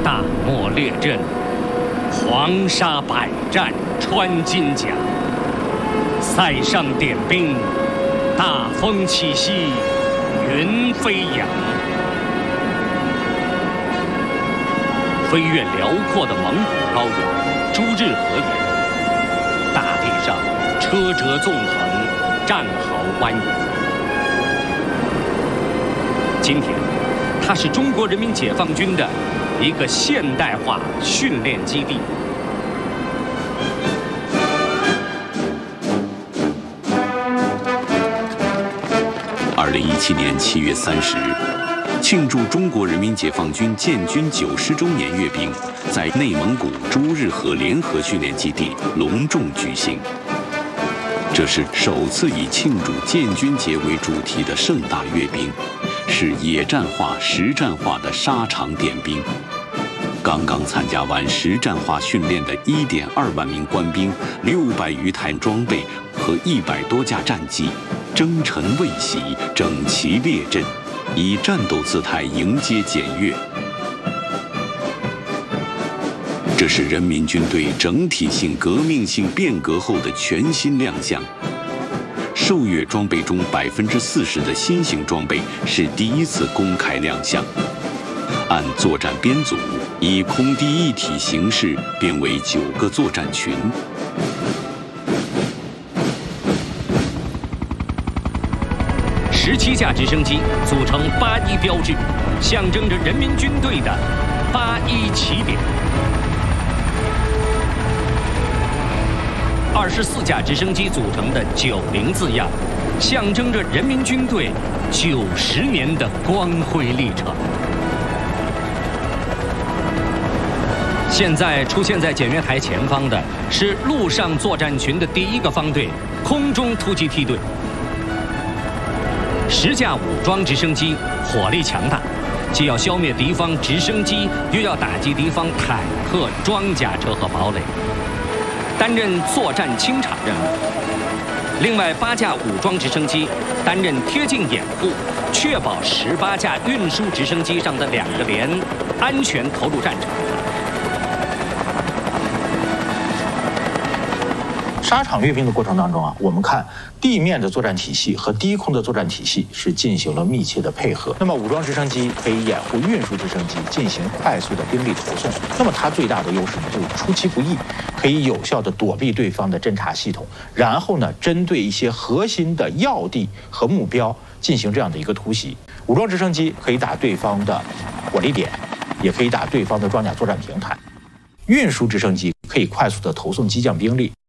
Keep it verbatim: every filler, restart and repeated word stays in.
大漠列阵，黄沙百战穿金甲。塞上点兵，大风起兮云飞扬。飞越辽阔的蒙古高原，朱日河沿，大地上车辙纵横，战壕蜿蜒。今天，它是中国人民解放军的一个现代化训练基地。 二零一七年七月三十日，庆祝中国人民解放军建军九十周年阅兵，在内蒙古朱日河联合训练基地隆重举行。这是首次以庆祝建军节为主题的盛大阅兵，是野战化、实战化的沙场点兵。刚刚参加完实战化训练的一点二万名官兵、六百余台装备和一百多架战机，征尘未息，整齐列阵，以战斗姿态迎接检阅。这是人民军队整体性革命性变革后的全新亮相。受阅装备中百分之四十的新型装备是第一次公开亮相。按作战编组，以空地一体形式编为九个作战群。 十七架直升机组成八一标志，象征着人民军队的八一起点。二十四架直升机组成的九零字样，象征着人民军队九十年的光辉历程。现在出现在检阅台前方的是陆上作战群的第一个方队——空中突击梯队。十架武装直升机火力强大，既要消灭敌方直升机，又要打击敌方坦克、装甲车和堡垒，担任作战清场任务。另外八架武装直升机担任贴近掩护，确保十八架运输直升机上的两个连安全投入战场。 沙场阅兵的过程当中啊，我们看地面的作战体系和低空的作战体系是进行了密切的配合。那么武装直升机可以掩护运输直升机进行快速的兵力投送。那么它最大的优势呢，就是出其不意，可以有效的躲避对方的侦察系统，然后呢，针对一些核心的要地和目标进行这样的一个突袭。武装直升机可以打对方的火力点，也可以打对方的装甲作战平台。运输直升机可以快速的投送机降兵力。